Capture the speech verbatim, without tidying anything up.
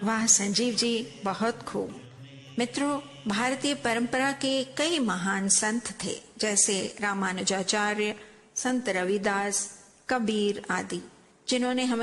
वाह संजीव जी, बहुत खूब। मित्रों, भारतीय परंपरा के कई महान संत थे, जैसे रामानुजाचार्य, संत रविदास, कबीर आदि, जिन्होंने हमें